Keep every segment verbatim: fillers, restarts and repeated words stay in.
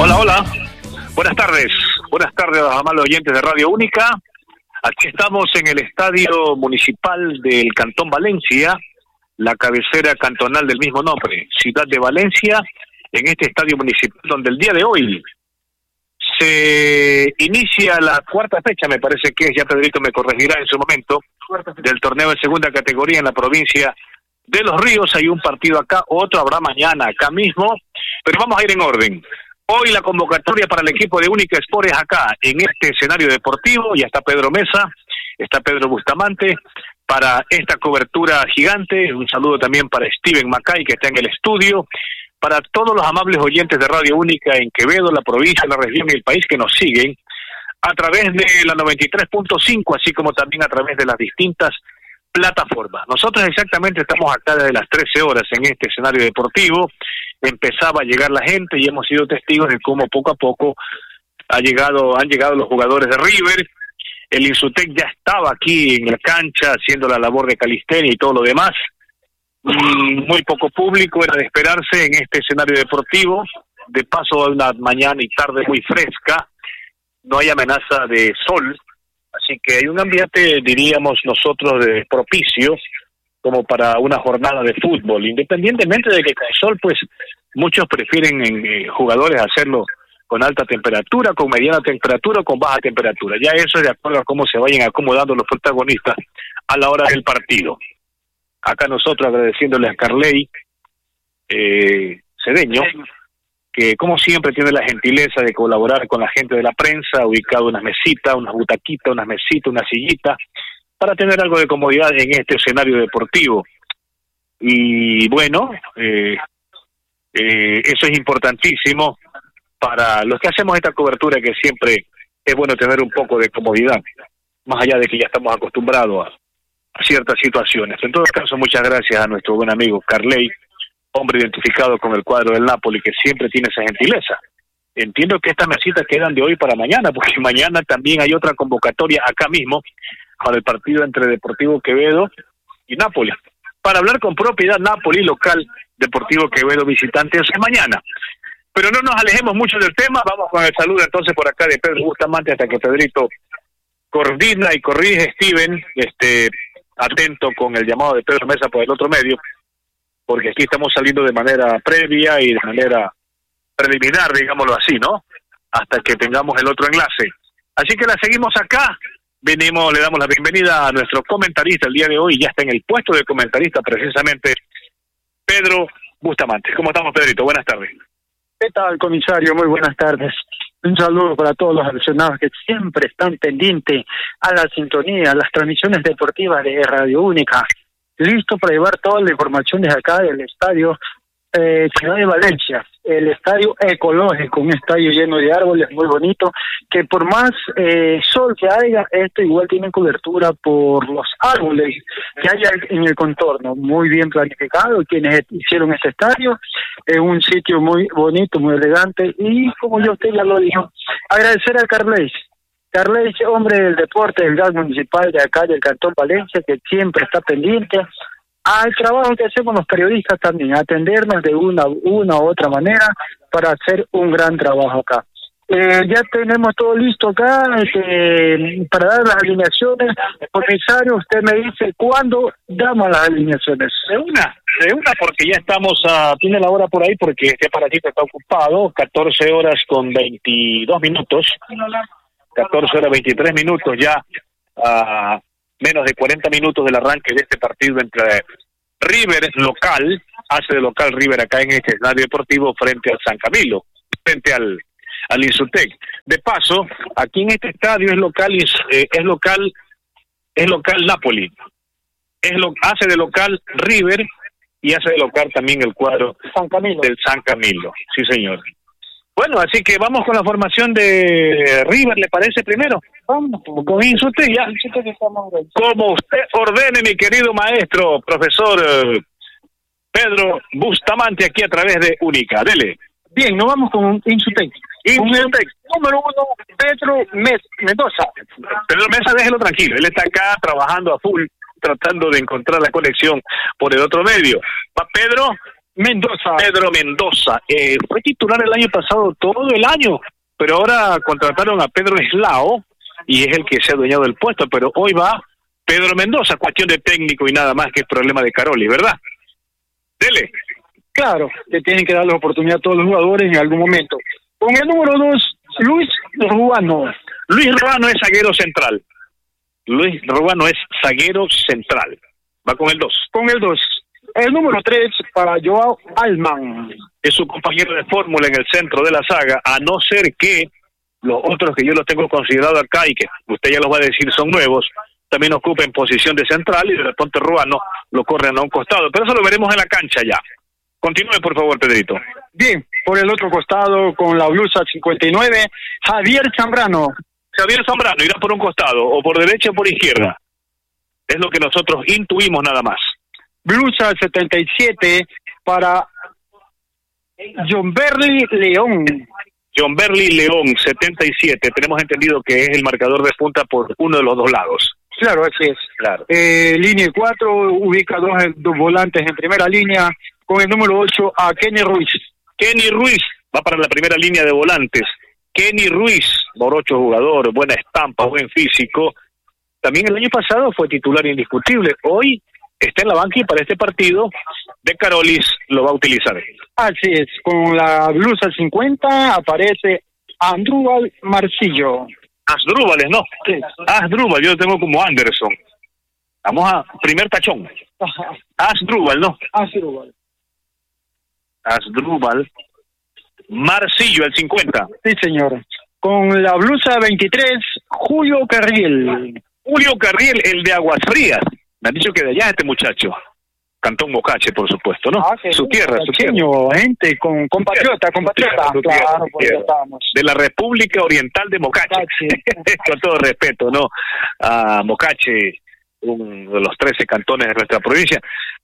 Hola, hola. Buenas tardes. Buenas tardes a los amables oyentes de Radio Única. Aquí estamos en el Estadio Municipal del Cantón Valencia, la cabecera cantonal del mismo nombre, Ciudad de Valencia, en este estadio municipal donde el día de hoy se inicia la cuarta fecha, me parece que es, ya Pedrito me corregirá en su momento, del torneo de segunda categoría en la provincia de Los Ríos. Hay un partido acá, otro habrá mañana acá mismo, pero vamos a ir en orden. Hoy la convocatoria para el equipo de Única Sport es acá, en este escenario deportivo. Ya está Pedro Mesa, está Pedro Bustamante para esta cobertura gigante. Un saludo también para Steven Macay, que está en el estudio. Para todos los amables oyentes de Radio Única en Quevedo, la provincia, la región y el país que nos siguen a través de la noventa y tres punto cinco, así como también a través de las distintas plataformas. Nosotros exactamente estamos acá desde las trece horas en este escenario deportivo. Empezaba a llegar la gente y hemos sido testigos de cómo poco a poco ha llegado, han llegado los jugadores de River. El Insutec ya estaba aquí en la cancha haciendo la labor de calistenia y todo lo demás. Muy poco público, era de esperarse en este escenario deportivo. De paso, una mañana y tarde muy fresca, no hay amenaza de sol, así que hay un ambiente, diríamos nosotros, de propicio como para una jornada de fútbol, independientemente de que con sol, pues muchos prefieren en, eh, jugadores hacerlo con alta temperatura, con mediana temperatura o con baja temperatura. Ya eso es de acuerdo a cómo se vayan acomodando los protagonistas a la hora del partido. Acá nosotros agradeciéndole a Carley eh, Cedeño, que como siempre tiene la gentileza de colaborar con la gente de la prensa, ubicado unas mesitas, unas butaquitas, unas mesitas, una sillita, para tener algo de comodidad en este escenario deportivo. Y bueno, eh, eh, eso es importantísimo para los que hacemos esta cobertura, que siempre es bueno tener un poco de comodidad, más allá de que ya estamos acostumbrados a a ciertas situaciones. En todo caso, muchas gracias a nuestro buen amigo Carley, hombre identificado con el cuadro del Napoli, que siempre tiene esa gentileza. Entiendo que estas mesitas quedan de hoy para mañana, porque mañana también hay otra convocatoria acá mismo para el partido entre Deportivo Quevedo y Napoli. Para hablar con propiedad, Napoli local, Deportivo Quevedo visitante, eso es mañana. Pero no nos alejemos mucho del tema, vamos con el saludo entonces por acá de Pedro Bustamante hasta que Pedrito coordina y corrige. Steven, este... atento con el llamado de Pedro Mesa por el otro medio, porque aquí estamos saliendo de manera previa y de manera preliminar, digámoslo así, ¿no? Hasta que tengamos el otro enlace. Así que la seguimos acá, venimos, le damos la bienvenida a nuestro comentarista el día de hoy, ya está en el puesto de comentarista precisamente, Pedro Bustamante. ¿Cómo estamos, Pedrito? Buenas tardes. ¿Qué tal, comisario? Muy buenas tardes. Un saludo para todos los aficionados que siempre están pendientes a la sintonía, a las transmisiones deportivas de Radio Única. Listo para llevar toda la información desde acá del estadio eh, Ciudad de Valencia, el estadio ecológico, un estadio lleno de árboles muy bonito, que por más eh, sol que haya, esto igual tiene cobertura por los árboles que haya en el contorno. Muy bien planificado quienes hicieron este estadio, es un sitio muy bonito, muy elegante, y como yo usted ya lo dijo, agradecer a Carles, Carles, hombre del deporte del gas municipal de acá del Cantón Valencia, que siempre está pendiente al trabajo que hacemos los periodistas también, atendernos de una, una u otra manera para hacer un gran trabajo acá. Eh, ya tenemos todo listo acá este, para dar las alineaciones. Comisario, usted me dice cuándo damos las alineaciones. De una, de una, porque ya estamos, a, tiene la hora por ahí, porque este aparatito está ocupado, catorce horas con veintidós minutos, catorce horas veintitrés minutos ya, a menos de cuarenta minutos del arranque de este partido entre River local, hace de local River acá en este escenario deportivo frente al San Camilo, frente al al Insutec. De paso, aquí en este estadio es local eh, es local es local Napoli, es lo hace de local River y hace de local también el cuadro San Camilo. del San Camilo. Sí, señor. Bueno, así que vamos con la formación de River, ¿le parece primero? Vamos, con Insutec ya. Como usted ordene, mi querido maestro, profesor eh, Pedro Bustamante, aquí a través de Única. Dele. Bien, nos vamos con Insutec. Insutec. Número uno, Pedro Mendoza. Pedro Mesa, déjelo tranquilo, él está acá trabajando a full, tratando de encontrar la conexión por el otro medio. Va Pedro, Mendoza. Pedro Mendoza. Eh, fue titular el año pasado todo el año, pero ahora contrataron a Pedro Eslao y es el que se ha adueñado del puesto, pero hoy va Pedro Mendoza, cuestión de técnico y nada más que el problema de Caroli, ¿verdad? Dele. Claro, le tienen que dar la oportunidad a todos los jugadores en algún momento. Con el número dos, Luis Ruano. Luis Ruano es zaguero central. Luis Ruano es zaguero central. Va con el dos. Con el dos. El número tres para Joao Alman. Es su compañero de fórmula en el centro de la saga, a no ser que los otros que yo los tengo considerado acá y que usted ya los va a decir son nuevos, también ocupen posición de central y de repente Ruano lo corren a un costado. Pero eso lo veremos en la cancha ya. Continúe, por favor, Pedrito. Bien, por el otro costado, con la blusa cincuenta y nueve, Javier Zambrano. Javier Zambrano irá por un costado, o por derecha o por izquierda. Es lo que nosotros intuimos nada más. Blusa setenta y siete para John Berly León. John Berly León, setenta y siete. Tenemos entendido que es el marcador de punta por uno de los dos lados. Claro, así es. Claro. Eh, línea cuatro, ubica dos, dos volantes en primera línea, con el número ocho a Kenny Ruiz. Kenny Ruiz va para la primera línea de volantes. Kenny Ruiz, morocho jugador, buena estampa, buen físico. También el año pasado fue titular indiscutible. Hoy está en la banca y para este partido de Carolis lo va a utilizar. Así es, con la blusa cincuenta aparece Andrúbal Marcillo. Asdrúbal, ¿no? Sí. Asdrúbal, yo lo tengo como Anderson. Vamos a primer tachón. Asdrúbal, ¿no? Asdrúbal. Asdrúbal Marcillo, el cincuenta. Sí, señor. Con la blusa veintitrés, Julio Carriel. Julio Carriel, el de Aguas Frías. Me han dicho que de allá este muchacho. Cantón Mocache, por supuesto, ¿no? Ah, su tierra, su tierra. Gente, con compatriota, compatriota. Claro, por eso estábamos. De la República Oriental de Mocache. Con todo respeto, ¿no? A Mocache, uno de los trece cantones de nuestra provincia,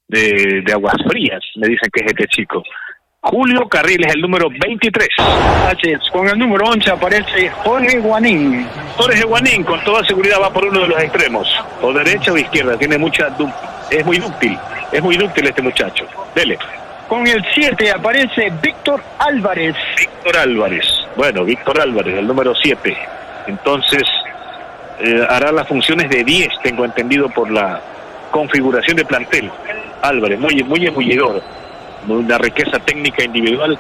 de, de Aguas Frías, me dicen que es este chico. Julio Carriel es el número veintitrés. Así es. Con el número once aparece Jorge Guanín. Jorge Guanín, con toda seguridad, va por uno de los extremos, o derecha o izquierda. Tiene mucha, es muy dúctil, es muy dúctil este muchacho. Dele. Con el siete aparece Víctor Álvarez. Víctor Álvarez. Bueno, Víctor Álvarez, el número siete. Entonces, eh, hará las funciones de diez, tengo entendido por la configuración de plantel. Álvarez, muy, muy embullidor. Una riqueza técnica individual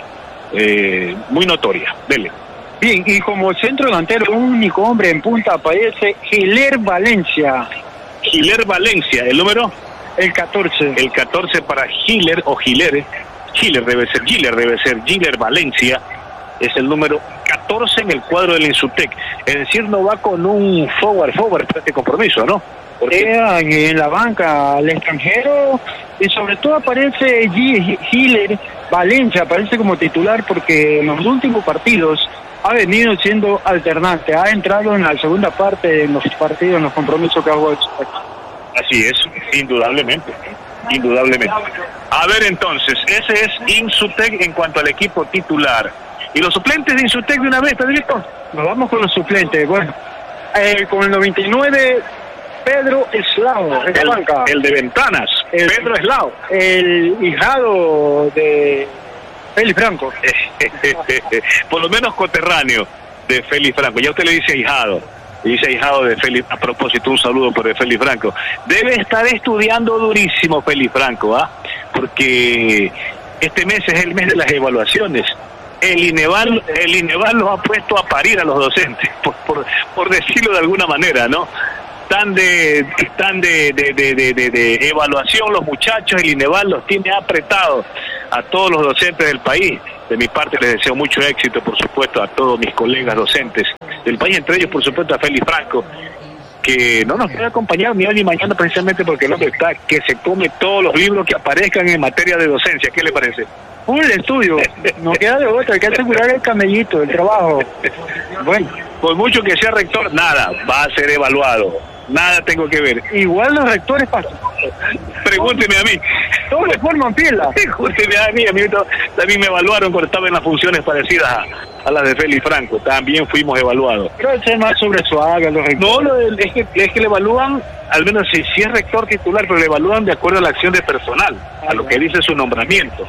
eh, muy notoria. Dele. Bien, y como centro delantero, un único hombre en punta aparece Giler Valencia. Giler Valencia, ¿el número? El catorce. El catorce para Giler o Giler. Giler debe ser, Giler debe ser, Giler Valencia. Es el número catorce en el cuadro del Insutec. Es decir, no va con un forward, forward para este compromiso, ¿no? Queda en la banca al extranjero y sobre todo aparece Giler Valencia, aparece como titular porque en los últimos partidos ha venido siendo alternante, ha entrado en la segunda parte en los partidos, en los compromisos que ha jugado. Así es, indudablemente, indudablemente. A ver entonces, ese es Insutec en cuanto al equipo titular. ¿Y los suplentes de Insutec de una vez, Pedrito? Nos vamos con los suplentes. Bueno, eh, con el noventa y nueve... Pedro Eslao, el, el de Ventanas, el, Pedro Eslao, el hijado de Félix Franco. Por lo menos coterráneo de Félix Franco. Ya usted le dice hijado, le dice hijado de Félix. A propósito, un saludo por el Félix Franco. Debe estar estudiando durísimo Félix Franco, ¿ah? Porque este mes es el mes de las evaluaciones. El INEVAL, el INEVAL los ha puesto a parir a los docentes, por, por, por decirlo de alguna manera, ¿no? Están de están de, de, de, de, de, de evaluación los muchachos, el INEVAL los tiene apretados a todos los docentes del país. De mi parte les deseo mucho éxito, por supuesto, a todos mis colegas docentes del país, entre ellos, por supuesto, a Félix Franco, que no nos puede acompañar ni hoy ni mañana precisamente porque el hombre está que se come todos los libros que aparezcan en materia de docencia. ¿Qué le parece? Un estudio, no queda de otra, hay que asegurar el camellito, el trabajo. Bueno, por mucho que sea rector, nada, va a ser evaluado. Nada tengo que ver. Igual los rectores pasan. Pregúnteme a mí. Todos le forman pila. Pregúnteme a mí. A mí también me evaluaron cuando estaba en las funciones parecidas a, a las de Félix Franco. También fuimos evaluados. Pero ese es más sobre suave los rectores. No, lo, es, que, es que le evalúan, al menos si, si es rector titular, pero le evalúan de acuerdo a la acción de personal, a lo que dice su nombramiento.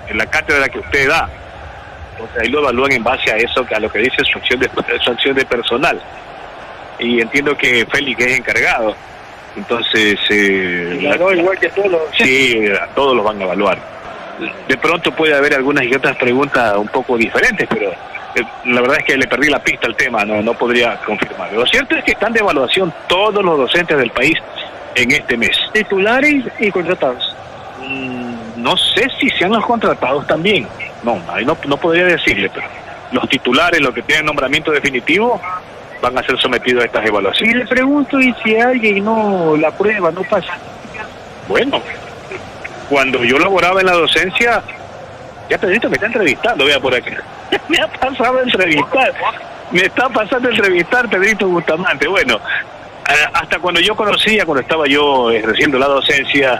en la cátedra que usted da. Entonces ahí lo evalúan en base a eso, a lo que dice su acción de, su acción de personal. Y entiendo que Félix es encargado. Entonces... Eh, claro, la, igual que todos. Sí, a todos los van a evaluar. De pronto puede haber algunas y otras preguntas un poco diferentes, pero eh, la verdad es que le perdí la pista al tema, no, no podría confirmar. Lo cierto es que están de evaluación todos los docentes del país en este mes. Titulares y contratados. Mm, no sé si sean los contratados también. No, ahí no, no podría decirle, pero los titulares, los que tienen nombramiento definitivo, van a ser sometidos a estas evaluaciones. Y le pregunto, ¿y si alguien no la prueba, no pasa? Bueno, cuando yo laboraba en la docencia, ya Pedrito me está entrevistando, vea por aquí. Me ha pasado a entrevistar, me está pasando a entrevistar Pedrito Bustamante. Bueno, hasta cuando yo conocía, cuando estaba yo ejerciendo la docencia,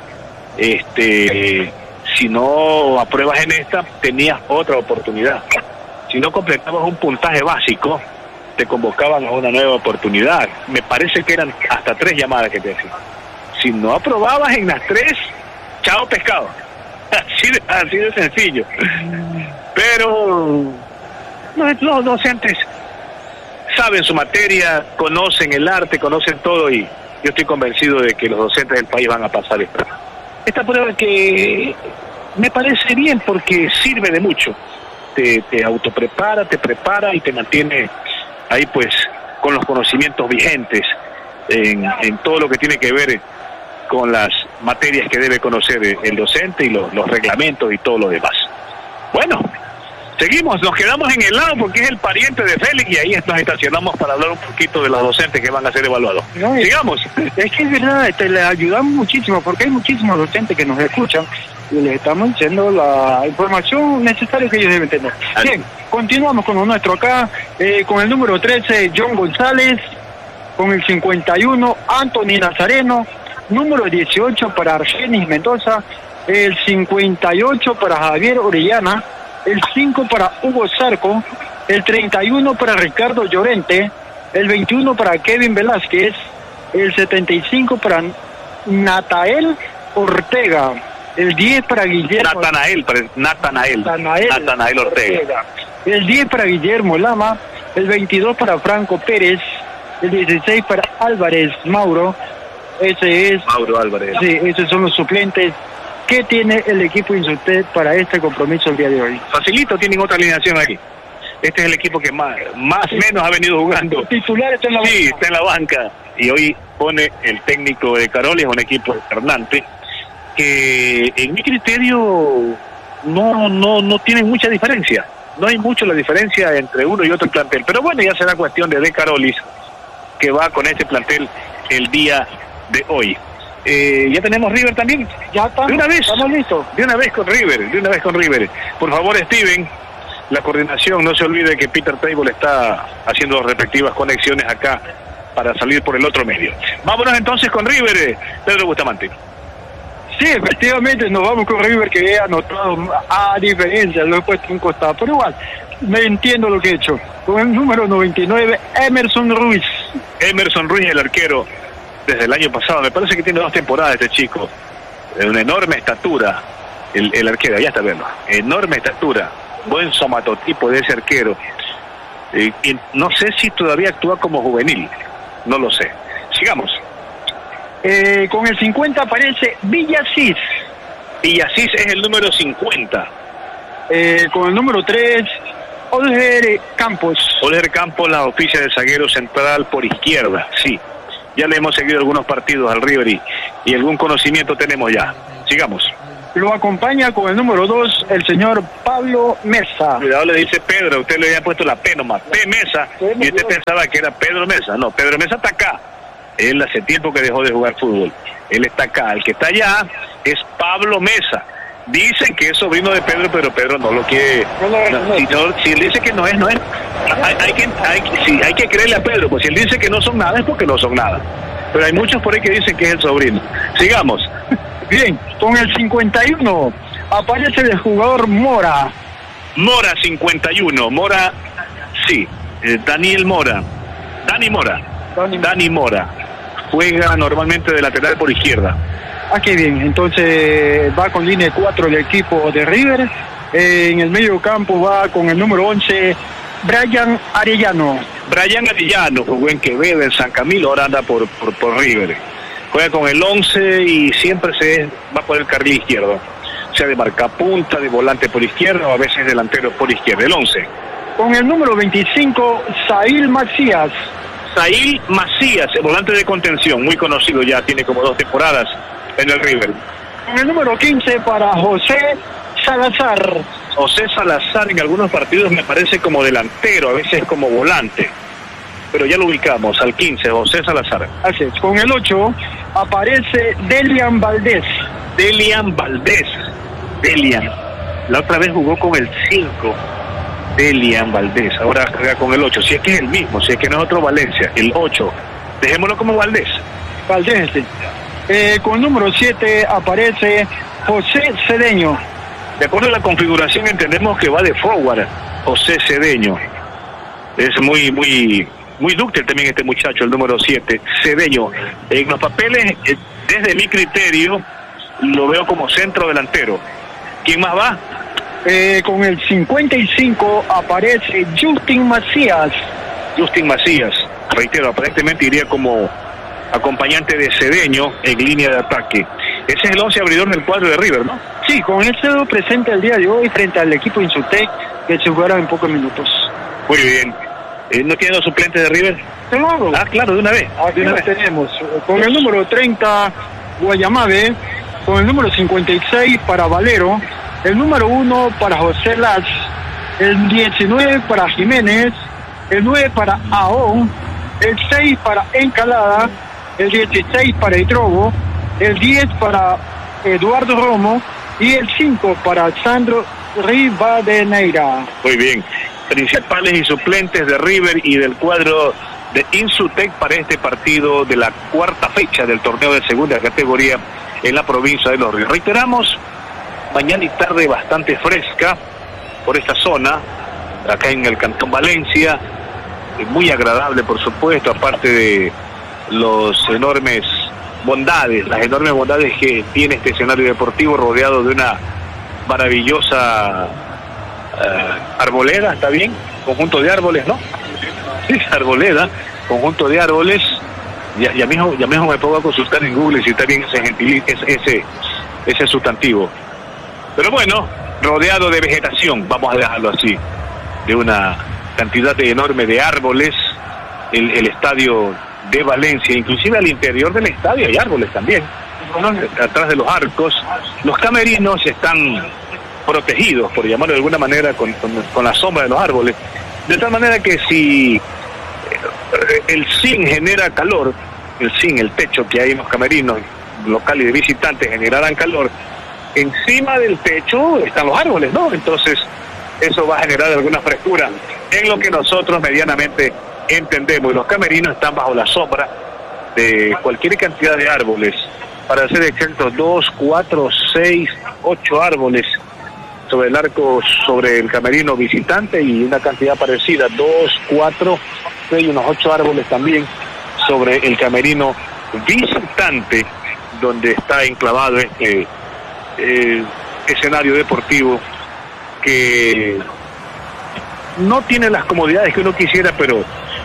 este, si no apruebas en esta, tenías otra oportunidad. Si no completabas un puntaje básico, te convocaban a una nueva oportunidad. Me parece que eran hasta tres llamadas que te hacían. Si no aprobabas en las tres, chao pescado. Así de, así de sencillo. Pero los, los docentes saben su materia, conocen el arte, conocen todo, y yo estoy convencido de que los docentes del país van a pasar esta, esta prueba, que me parece bien porque sirve de mucho. Te, te autoprepara, te prepara y te mantiene ahí pues con los conocimientos vigentes en, en todo lo que tiene que ver con las materias que debe conocer el docente y los, los reglamentos y todo lo demás. Bueno, seguimos, nos quedamos en el lado porque es el pariente de Félix y ahí nos estacionamos para hablar un poquito de los docentes que van a ser evaluados. No, sigamos. Es que es verdad, te le ayudamos muchísimo porque hay muchísimos docentes que nos escuchan y les estamos diciendo la información necesaria que ellos deben tener. Así. Bien, continuamos con lo nuestro acá, eh, con el número trece, John González, con el cincuenta y uno, Anthony Nazareno, número dieciocho para Argenis Mendoza, el cincuenta y ocho para Javier Orellana, el cinco para Hugo Zarco, el treinta y uno para Ricardo Llorente, el veintiuno para Kevin Velázquez, el setenta y cinco para Natael Ortega, el diez para Guillermo... Natanael, Natanael, Natanael, Natanael Ortega. Ortega. El diez para Guillermo Lama, el veintidós para Franco Pérez, el dieciséis para Álvarez Mauro, ese es... Mauro Álvarez. Sí, esos son los suplentes que tiene el equipo Insulted para este compromiso el día de hoy. Facilito, tienen otra alineación aquí. Este es el equipo que más más sí. menos ha venido jugando. El titular está en la banca. Sí, está en la banca. Y hoy pone el técnico de Caroli, es un equipo alternante, que en mi criterio no no no tienen mucha diferencia. No hay mucho la diferencia entre uno y otro plantel. Pero bueno, ya será cuestión de De Carolis, que va con este plantel el día de hoy. Eh, ya tenemos River también. Ya estamos, de una vez, estamos listos. De una vez con River, de una vez con River. Por favor, Steven, la coordinación, no se olvide que Peter Table está haciendo respectivas conexiones acá para salir por el otro medio. Vámonos entonces con River, Pedro Bustamante. Sí, efectivamente nos vamos con River, que he anotado a diferencia, lo he puesto un costado, pero igual, me entiendo lo que he hecho. Con el número noventa y nueve, Emerson Ruiz. Emerson Ruiz, el arquero, desde el año pasado, me parece que tiene dos temporadas este chico, de una enorme estatura, el, el arquero, ya está viendo, enorme estatura, buen somatotipo de ese arquero, eh, y no sé si todavía actúa como juvenil, no lo sé. Sigamos. Eh, con el cincuenta aparece Villasís. Villasís es el número cincuenta. Eh, con el número tres, Olger Campos. Olger Campos, la oficia de zaguero central por izquierda, sí. Ya le hemos seguido algunos partidos al River y, y algún conocimiento tenemos ya. Sigamos. Lo acompaña con el número dos, el señor Pablo Mesa. Cuidado, le dice Pedro, usted le había puesto la P nomás, P Mesa, y usted pensaba que era Pedro Mesa. No, Pedro Mesa está acá. Él hace tiempo que dejó de jugar fútbol. Él está acá. El que está allá es Pablo Mesa. Dicen que es sobrino de Pedro, pero Pedro no lo quiere. No, no, no, no. Si, no, si él dice que no es, no es. Hay, hay, que, hay, sí, hay que creerle a Pedro, pues si él dice que no son nada, es porque no son nada. Pero hay muchos por ahí que dicen que es el sobrino. Sigamos. Bien, con el cincuenta y uno aparece el jugador Mora. Mora cincuenta y uno. Mora, sí. Eh, Daniel Mora. Dani Mora. Dani, Dani Mora. Juega normalmente de lateral por izquierda. Ah, qué bien. Entonces va con línea cuatro el equipo de River. Eh, en el medio campo va con el número once, Brian Arellano. Brian Arellano jugó en Quevedo, en San Camilo, ahora anda por, por, por River. Juega con el once y siempre se va por el carril izquierdo. Sea de marcapunta, de volante por izquierda o a veces delantero por izquierda. El once. Con el número veinticinco, Sail Macías. Sail Macías, el volante de contención, muy conocido ya, tiene como dos temporadas en el River. Con el número quince para José Salazar. José Salazar en algunos partidos me parece como delantero, a veces como volante. Pero ya lo ubicamos, al quince, José Salazar. Así es. Con el ocho aparece Delian Valdés. Delian Valdés. Delian. La otra vez jugó con el cinco. Delian Valdés. Ahora juega con el ocho. Si es que es el mismo, si es que no es otro Valencia. El ocho. Dejémoslo como Valdés. Valdés, sí. Eh, con el número siete aparece José Cedeño. De acuerdo a la configuración entendemos que va de forward José Cedeño. Es muy, muy, muy dúctil también este muchacho, el número siete, Cedeño. En los papeles, desde mi criterio, lo veo como centro delantero. ¿Quién más va? Eh, con el cincuenta y cinco aparece Justin Macías. Justin Macías, reitero, aparentemente iría como acompañante de Cedeño en línea de ataque. Ese es el once abridor del cuadro de River, ¿no? Sí, con este presente el día de hoy frente al equipo Insutec, que se jugará en pocos minutos. Muy bien. Eh, ¿No tiene los suplentes de River? Claro. Ah, claro, de una vez. Aquí de una los vez. tenemos. Con el número treinta, Guayamabe. Con el número cincuenta y seis para Valero. El número uno para José Laz. El diecinueve para Jiménez. El nueve para Aón. El seis para Encalada. El dieciséis para Hidrobo. El diez para Eduardo Romo. Y el cinco para Sandro Rivadeneira. Muy bien. Principales y suplentes de River y del cuadro de Insutec para este partido de la cuarta fecha del torneo de segunda categoría en la provincia de Los Ríos. Reiteramos, mañana y tarde bastante fresca por esta zona, acá en el Cantón Valencia, muy agradable por supuesto, aparte de los enormes bondades, las enormes bondades que tiene este escenario deportivo rodeado de una maravillosa uh, arboleda, ¿está bien? Conjunto de árboles, ¿no? Sí, arboleda, conjunto de árboles. Ya, ya, mismo, ya mismo me pongo a consultar en Google si está bien ese, gentil, ese, ese, ese sustantivo. Pero bueno, rodeado de vegetación, vamos a dejarlo así, de una cantidad de enorme de árboles, el, el estadio de Valencia, inclusive al interior del estadio hay árboles también, atrás de los arcos. Los camerinos están protegidos, por llamarlo de alguna manera, con, con, con la sombra de los árboles, de tal manera que si el zinc genera calor, el zinc, el techo que hay en los camerinos locales y de visitantes generarán calor, encima del techo están los árboles, ¿no? Entonces eso va a generar alguna frescura en lo que nosotros medianamente entendemos, y los camerinos están bajo la sombra de cualquier cantidad de árboles, para ser exactos, dos, cuatro, seis, ocho árboles sobre el arco, sobre el camerino visitante, y una cantidad parecida, dos, cuatro, seis, unos ocho árboles también sobre el camerino visitante, donde está enclavado este eh, escenario deportivo que no tiene las comodidades que uno quisiera, pero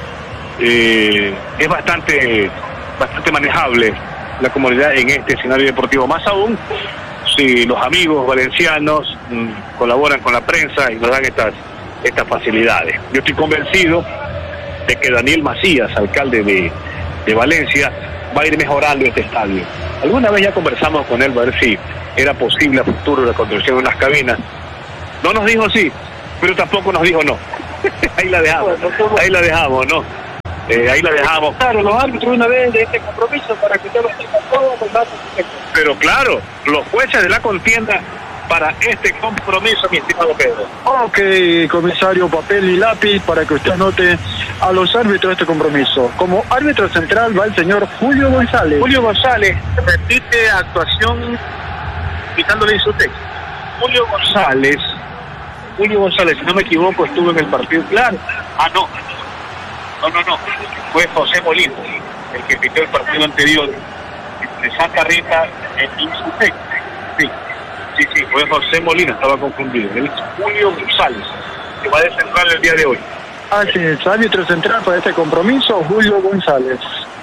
eh, es bastante bastante manejable la comodidad en este escenario deportivo, más aún si los amigos valencianos mmm, colaboran con la prensa y nos dan estas estas facilidades. Yo estoy convencido de que Daniel Macías, alcalde de, de Valencia, va a ir mejorando este estadio. Alguna vez ya conversamos con él para ver si era posible a futuro la construcción de unas cabinas. No nos dijo sí, pero tampoco nos dijo no. Ahí la dejamos, ahí la dejamos, ¿no? Eh, ahí la dejamos. Claro, los árbitros una vez de este compromiso para que usted lo tenga todo con datos. Pero claro, los jueces de la contienda para este compromiso, mi estimado Pedro. Ok, comisario, papel y lápiz para que usted anote a los árbitros de este compromiso. Como árbitro central va el señor Julio González. Julio González, repite actuación quitándole su texto. Julio González, Julio González, si no me equivoco, estuvo en el partido. Claro. Ah, no. No, no, no. Fue José Molina, el que pitó el partido anterior de Santa Rita en Insutec. Sí. Sí, sí, fue José Molina, estaba confundido. Es Julio González, que va de central el día de hoy. Así es, árbitro central para este compromiso, Julio González.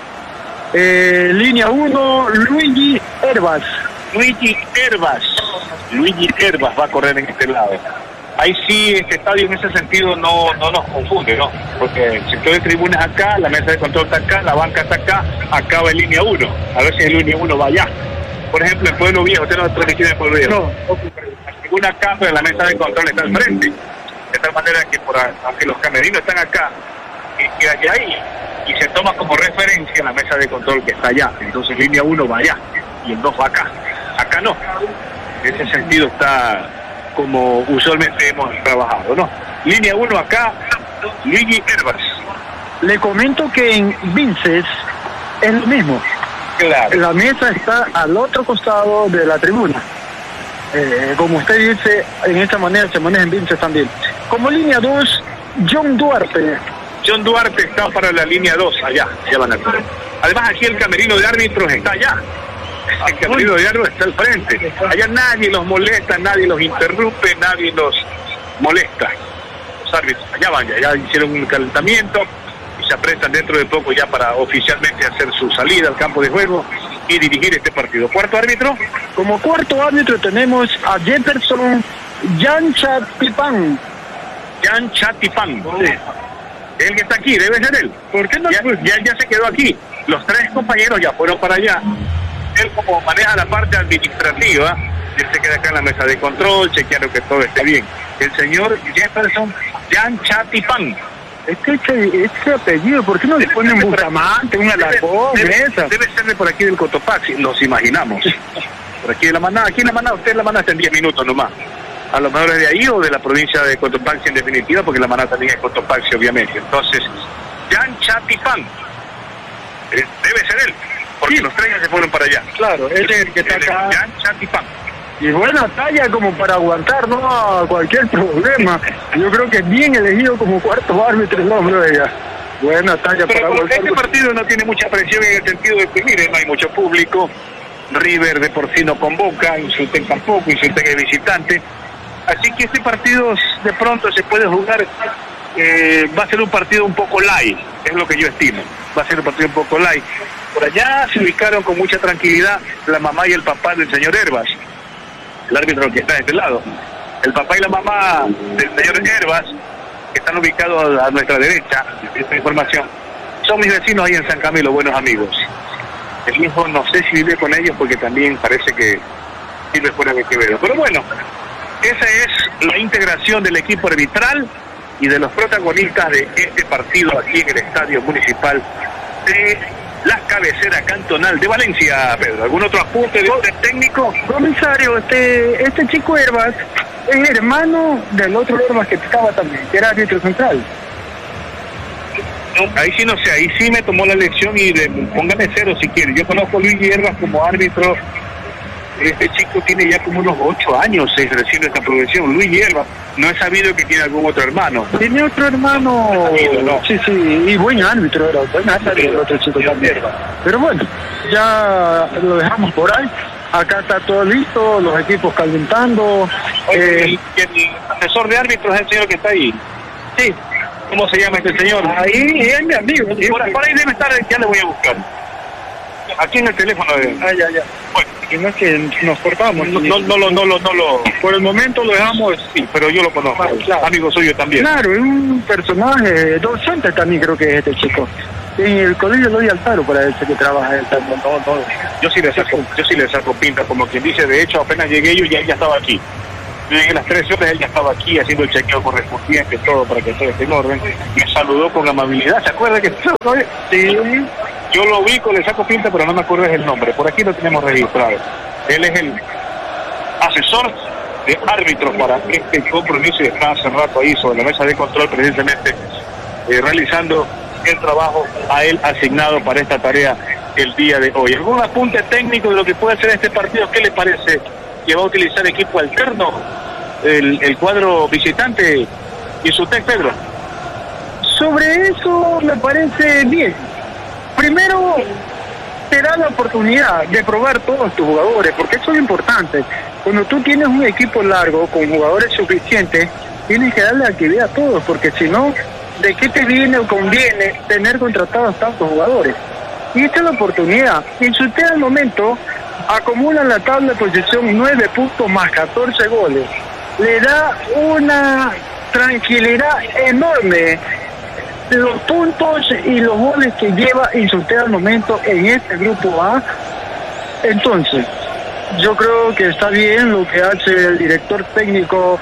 Eh, línea uno, Luigi Herbas. Luigi Herbas. Luigi Herbas va a correr en este lado. Ahí sí, este estadio en ese sentido no, no nos confunde, ¿no? Porque el sector de tribunas acá, la mesa de control está acá, la banca está acá, acá va en línea uno. A ver si el línea uno va allá. Por ejemplo, en Pueblo Viejo, usted no está transmitiendo en Pueblo Viejo. No. La tribuna acá, pero la mesa de control está al frente. De tal manera que, por, aunque los camerinos están acá, y queda allá ahí, y se toma como referencia la mesa de control que está allá. Entonces, línea uno va allá, y el dos va acá. Acá no. En ese sentido está como usualmente hemos trabajado, ¿no? Línea uno acá, Luigi Herbas. Le comento que en Vinces es lo mismo. Claro. La mesa está al otro costado de la tribuna. Eh, como usted dice, en esta manera se maneja en Vinces también. Como línea dos, John Duarte. John Duarte está para la línea dos, allá, allá van a correr. Además, aquí el camerino de árbitros está allá. El camerino de árbitros está al frente. Allá nadie los molesta, nadie los interrumpe, nadie los molesta. Los árbitros allá van, ya, ya hicieron un calentamiento y se apretan dentro de poco ya para oficialmente hacer su salida al campo de juego y dirigir este partido. ¿Cuarto árbitro? Como cuarto árbitro tenemos a Jefferson Yanchatipan. Yanchatipan. Sí. El que está aquí, debe ser él. ¿Por qué no? Ya, ya, ya se quedó aquí. Los tres compañeros ya fueron para allá. Él como maneja la parte administrativa, él se queda acá en la mesa de control, chequeando que todo esté bien. El señor Jefferson Yanchatipan. Este, este, este apellido, ¿por qué no le ponen Bustamante, un alargón, mesa? Debe ser de por aquí del Cotopaxi, nos imaginamos. Por aquí de la manada, aquí en la manada, usted la manada está en diez minutos nomás. A lo mejor es de ahí o de la provincia de Cotopaxi en definitiva, porque la manada también es Cotopaxi, obviamente. Entonces, Yanchatipan, eh, debe ser él. Porque sí, los tres ya se fueron para allá. Claro, él es el que está acá. Yanchatipan. Y buena talla como para aguantar, ¿no?, a cualquier problema. Yo creo que es bien elegido como cuarto árbitro el hombre de ella. Buena talla. Pero para aguantar. Este partido no tiene mucha presión en el sentido de que, mire, no hay mucho público. River de por sí no convoca, Insulten tampoco, Insulten es visitante. Así que este partido de pronto se puede jugar. Eh, va a ser un partido un poco light, es lo que yo estimo. Va a ser un partido un poco light. Por allá se ubicaron con mucha tranquilidad la mamá y el papá del señor Herbas, el árbitro que está de este lado. El papá y la mamá del señor Herbas, que están ubicados a nuestra derecha, esta información, son mis vecinos ahí en San Camilo, buenos amigos. El hijo no sé si vive con ellos porque también parece que vive fuera de Quevedo. Pero bueno, esa es la integración del equipo arbitral y de los protagonistas de este partido aquí en el Estadio Municipal de la cabecera cantonal de Valencia. Pedro, ¿algún otro apunte de orden técnico? Comisario, este este chico Herbas es hermano del otro Herbas que estaba también, que era árbitro central. No, ahí sí no sé, ahí sí me tomó la lección y de, póngame cero si quiere. Yo conozco a Luis Herbas como árbitro. Este chico tiene ya como unos ocho años ejerciendo esta profesión. Luis Herbas, no he sabido que tiene algún otro hermano. Tiene otro hermano, no sabido, no. Sí, sí, y buen árbitro era, buen árbitro el otro chico también. Pero bueno, ya lo dejamos por ahí. Acá está todo listo, los equipos calentando. Oye, eh, el, el asesor de árbitros es el señor que está ahí. Sí. ¿Cómo se llama este señor? Ahí es mi amigo. Sí, por, por ahí debe estar, ya le voy a buscar. Aquí en el teléfono de... Ah, ya, ya. Bueno, que no es que nos cortamos. No, no, no, no, no, no, no lo... Por el momento lo dejamos... Sí, pero yo lo conozco. Claro, claro. Amigo suyo también. Claro, es un personaje docente también, creo que es este chico. En el colegio Eloy Alfaro para ese que trabaja él también. No, no. Yo sí le saco, yo sí le saco pinta, como quien dice. De hecho, apenas llegué yo ya, ya estaba aquí. Yo llegué a las tres horas, él ya estaba aquí haciendo el chequeo correspondiente, todo para que todo esté en orden. Me saludó con amabilidad, ¿se acuerda que sí? Yo lo ubico, le saco pinta, pero no me acuerdo el nombre. Por aquí lo tenemos registrado. Él es el asesor de árbitros para este compromiso y está hace rato ahí sobre la mesa de control, precisamente eh, realizando el trabajo a él asignado para esta tarea el día de hoy. ¿Algún apunte técnico de lo que puede ser este partido? ¿Qué le parece? ¿Que va a utilizar equipo alterno el, el cuadro visitante y su tec, Pedro? Sobre eso me parece bien. Primero, te da la oportunidad de probar todos tus jugadores, porque eso es lo importante. Cuando tú tienes un equipo largo con jugadores suficientes, tienes que darle actividad a todos, porque si no, ¿de qué te viene o conviene tener contratados tantos jugadores? Y esta es la oportunidad. Y si usted al momento acumula en la tabla de posición nueve puntos más catorce goles, le da una tranquilidad enorme los puntos y los goles que lleva Insultea al momento en este grupo A. Entonces, yo creo que está bien lo que hace el director técnico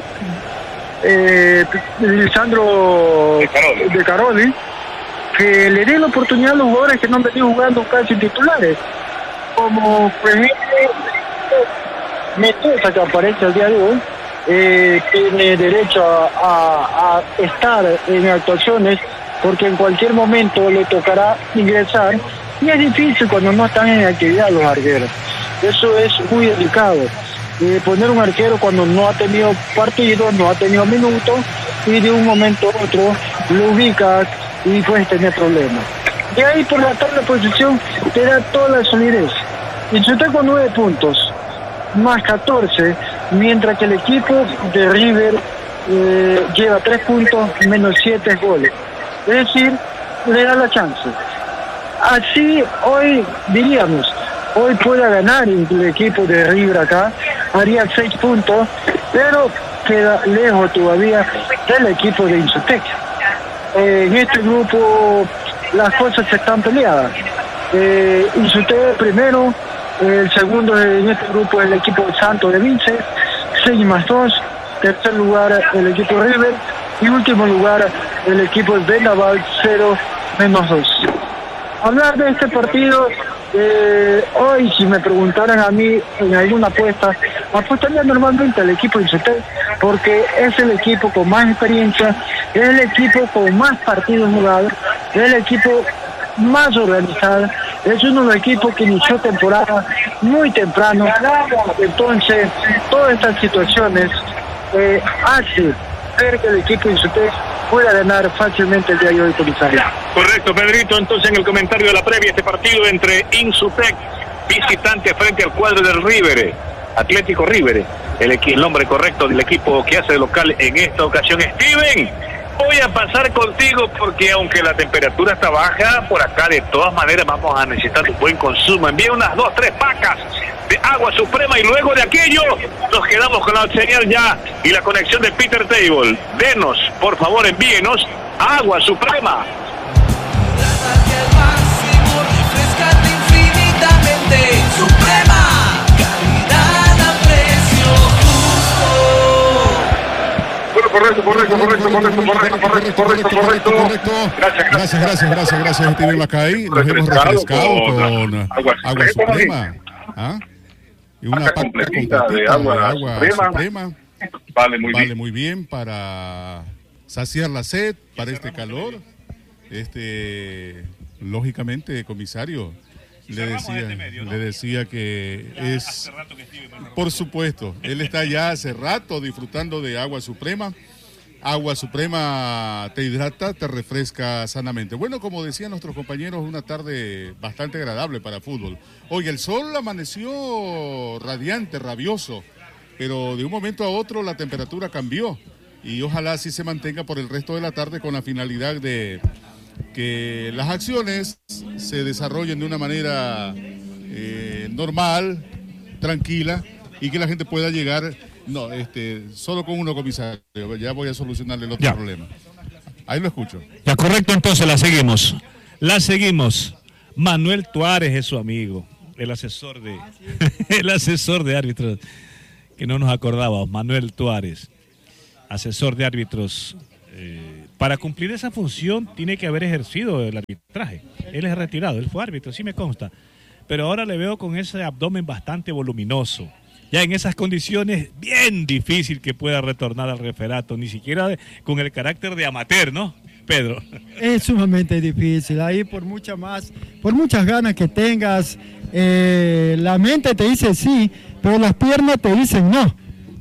eh, Lisandro de Caroli. de Caroli, que le dé la oportunidad a los jugadores que no han venido jugando casi titulares, como por ejemplo Metosa, que aparece el día de hoy. Eh, tiene derecho a, a, a estar en actuaciones, porque en cualquier momento le tocará ingresar, y es difícil cuando no están en actividad los arqueros. Eso es muy delicado, eh, poner un arquero cuando no ha tenido partido, no ha tenido minutos, y de un momento a otro lo ubicas y puedes tener problemas. De ahí por la tabla de posición te da toda la solidez. Y si usted con nueve puntos más catorce, mientras que el equipo de River eh, lleva tres puntos menos siete goles, es decir, le da la chance. Así hoy diríamos, hoy pueda ganar el equipo de River acá, haría seis puntos, pero queda lejos todavía del equipo de Insutec. Eh, en este grupo las cosas están peleadas. eh, Insutec primero, el segundo en este grupo es el equipo de Santos de Vince, seis más dos. Tercer lugar el equipo River. Y último lugar el equipo de Vendaval, cero menos dos. Hablar de este partido, eh, hoy si me preguntaran a mí en alguna apuesta, apostaría normalmente al equipo de Insutec, porque es el equipo con más experiencia, es el equipo con más partidos jugados, es el equipo más organizado, es uno de los equipos que inició temporada muy temprano. Entonces todas estas situaciones eh, hacen ver que el equipo de Insutec pueda ganar fácilmente el día de hoy, comisario. Correcto, Pedrito. Entonces, en el comentario de la previa, este partido entre Insutec, visitante frente al cuadro del River, Atlético River, el, el nombre correcto del equipo que hace de local en esta ocasión. Steven, voy a pasar contigo porque aunque la temperatura está baja, por acá de todas maneras vamos a necesitar un buen consumo. Envía unas dos, tres pacas de Agua Suprema y luego de aquello nos quedamos con la señal ya y la conexión de Peter Table. Denos, por favor, envíenos Agua Suprema. Correcto, correcto, correcto, correcto, correcto, correcto, correcto, correcto, correcto. Gracias, gracias, gracias, gracias, gracias, Steven Macay. Nos hemos refrescado con Agua Suprema. ¿Ah? Y una paca completita de agua, agua suprema. suprema. Vale, muy, vale bien. muy bien para saciar la sed, para este calor. Este, lógicamente, comisario, le decía, este medio, ¿no? le decía que ya es, que por supuesto, él está ya hace rato disfrutando de Agua Suprema. Agua Suprema te hidrata, te refresca sanamente. Bueno, como decían nuestros compañeros, una tarde bastante agradable para fútbol. Hoy el sol amaneció radiante, rabioso, pero de un momento a otro la temperatura cambió y ojalá así se mantenga por el resto de la tarde con la finalidad de que las acciones se desarrollen de una manera eh, normal, tranquila, y que la gente pueda llegar, no, este, solo con uno, comisario, ya voy a solucionarle el otro ya. problema. Ahí lo escucho. Ya, correcto, entonces la seguimos. La seguimos. Manuel Tuárez es su amigo, el asesor de, el asesor de árbitros, que no nos acordábamos, Manuel Tuárez, asesor de árbitros. Eh, para cumplir esa función tiene que haber ejercido el arbitraje. Él es retirado, él fue árbitro, sí me consta. Pero ahora le veo con ese abdomen bastante voluminoso. Ya en esas condiciones, bien difícil que pueda retornar al referato, ni siquiera de, con el carácter de amateur, ¿no, Pedro? Es sumamente difícil, ahí por mucha más, por muchas ganas que tengas, eh, la mente te dice sí, pero las piernas te dicen no.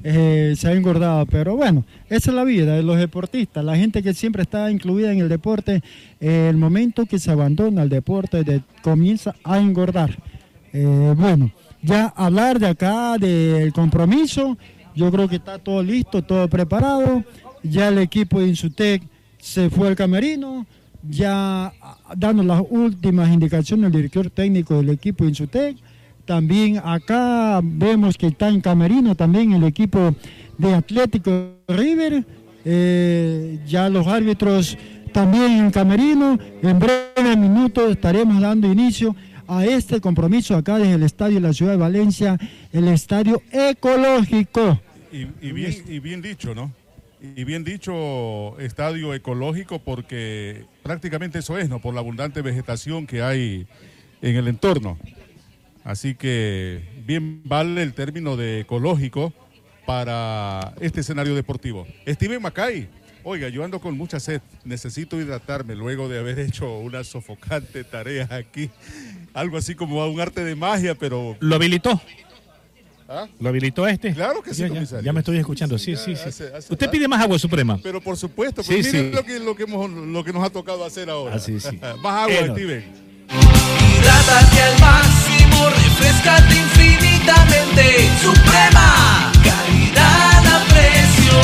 eh, se ha engordado, pero bueno, esa es la vida de los deportistas, la gente que siempre está incluida en el deporte, eh, el momento que se abandona el deporte de, comienza a engordar. Eh, bueno, ya hablar de acá del compromiso, yo creo que está todo listo, todo preparado, ya el equipo de Insutec se fue al camerino, ya dando las últimas indicaciones del director técnico del equipo de Insutec. También acá vemos que está en camerino también el equipo de Atlético River, eh, ya los árbitros también en camerino. En breves minutos estaremos dando inicio a este compromiso acá desde el estadio de la ciudad de Valencia, el estadio ecológico. Y, y, bien, y bien dicho, ¿no? Y bien dicho, estadio ecológico, porque prácticamente eso es, ¿no? Por la abundante vegetación que hay en el entorno. Así que bien vale el término de ecológico para este escenario deportivo. Steven Macay, oiga, yo ando con mucha sed, necesito hidratarme luego de haber hecho una sofocante tarea aquí. Algo así como un arte de magia, pero... ¿Lo habilitó? ¿Ah? ¿Lo habilitó este? Claro que sí, ya, comisario. Ya, ya me estoy escuchando, sí, sí, sí. Hace, hace Usted pide más agua suprema. Pero por supuesto, sí, pues miren sí. Lo, que, lo, que hemos, lo que nos ha tocado hacer ahora. Ah, sí, sí. Más agua, Bueno. Steven. Hidrátate al máximo, refrescate infinitamente. Suprema, calidad a precio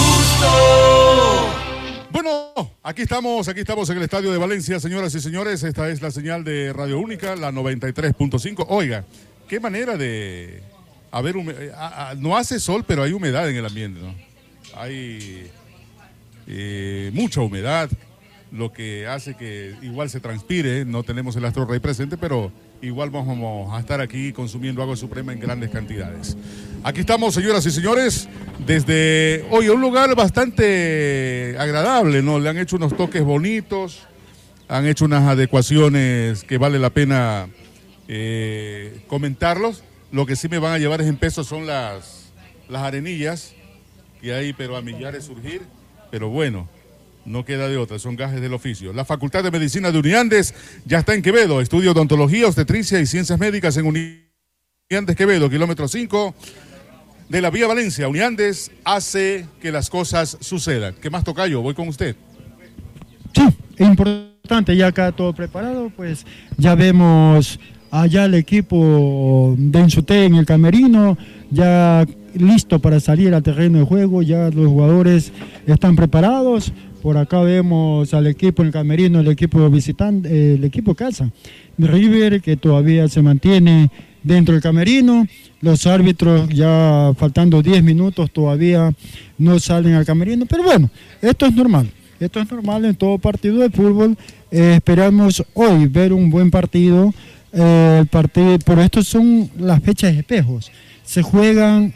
justo. Bueno, aquí estamos, aquí estamos en el estadio de Valencia, señoras y señores. Esta es la señal de Radio Única, la noventa y tres punto cinco. Oiga, qué manera de haber hume- a- a- no hace sol, pero hay humedad en el ambiente, ¿no? Hay eh, mucha humedad, lo que hace que igual se transpire. No tenemos el Astro Rey presente, pero igual vamos a estar aquí consumiendo agua suprema en grandes cantidades. Aquí estamos, señoras y señores, desde hoy un lugar bastante agradable, ¿no? Le han hecho unos toques bonitos, han hecho unas adecuaciones que vale la pena eh, comentarlos. Lo que sí me van a llevar es en peso son las, las arenillas que hay, pero a millares surgir, pero bueno. No queda de otra, son gajes del oficio. La Facultad de Medicina de Uniandes ya está en Quevedo. Estudio odontología, obstetricia y ciencias médicas en Uniandes, Quevedo, kilómetro cinco de la vía Valencia. Uniandes hace que las cosas sucedan. ¿Qué más, tocayo? Voy con usted. Sí, es importante, ya acá todo preparado, pues ya vemos allá el equipo de Insutec en el camerino, ya listo para salir al terreno de juego, ya los jugadores están preparados. Por acá vemos al equipo en el camerino, el equipo visitante, el equipo casa, River, que todavía se mantiene dentro del camerino. Los árbitros ya faltando diez minutos todavía no salen al camerino, pero bueno, esto es normal, esto es normal en todo partido de fútbol. Eh, esperamos hoy ver un buen partido, eh, el partido, pero estos son las fechas de espejos, se juegan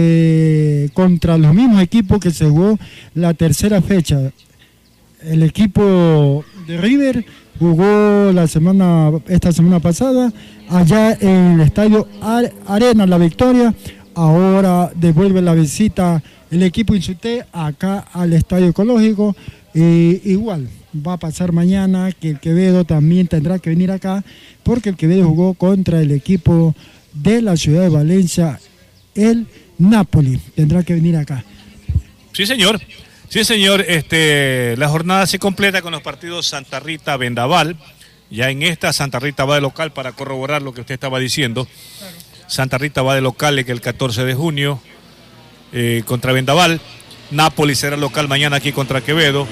eh, contra los mismos equipos que se jugó la tercera fecha. El equipo de River jugó la semana, esta semana pasada allá en el estadio Arena La Victoria. Ahora devuelve la visita el equipo Insutec acá al estadio ecológico. E igual va a pasar mañana que el Quevedo también tendrá que venir acá, porque el Quevedo jugó contra el equipo de la ciudad de Valencia, el Napoli. Tendrá que venir acá. Sí, señor. Sí, señor, este, la jornada se completa con los partidos Santa Rita Vendaval. Ya en esta Santa Rita va de local, para corroborar lo que usted estaba diciendo. Claro. Santa Rita va de local que el catorce de junio eh, contra Vendaval. Nápoles será local mañana aquí contra Quevedo.